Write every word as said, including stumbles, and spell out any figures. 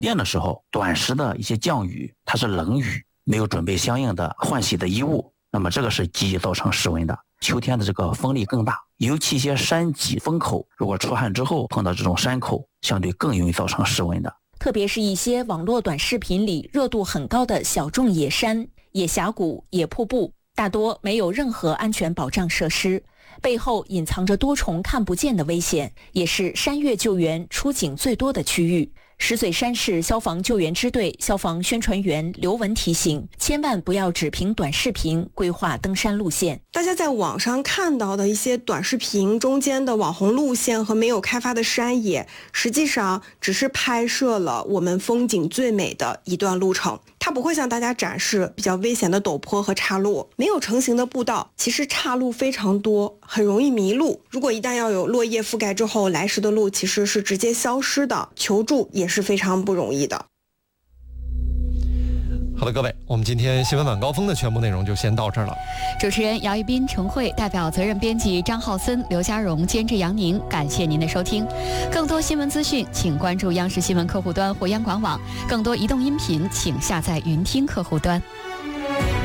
练的时候短时的一些降雨，它是冷雨，没有准备相应的换洗的衣物，那么这个是极易造成失温的。秋天的这个风力更大，尤其一些山脊风口，如果出汗之后碰到这种山口，相对更容易造成失温的。 特别是一些网络短视频里热度很高的小众野山、野峡谷、野瀑布，大多没有任何安全保障设施，背后隐藏着多重看不见的危险，也是山岳救援出警最多的区域。石嘴山市消防救援支队消防宣传员刘文提醒，千万不要只凭短视频规划登山路线。 大家在网上看到的一些短视频中间的网红路线和没有开发的山野，实际上只是拍摄了我们风景最美的一段路程，它不会向大家展示比较危险的陡坡和岔路。没有成型的步道，其实岔路非常多，很容易迷路。如果一旦要有落叶覆盖之后，来时的路其实是直接消失的，求助也是非常不容易的。 好的，各位，我们今天新闻晚高峰的全部内容就先到这儿了。 主持人姚一斌、陈慧，代表责任编辑张浩森、刘家荣，监制杨宁，感谢您的收听。更多新闻资讯，请关注央视新闻客户端或央广网；更多移动音频，请下载云听客户端。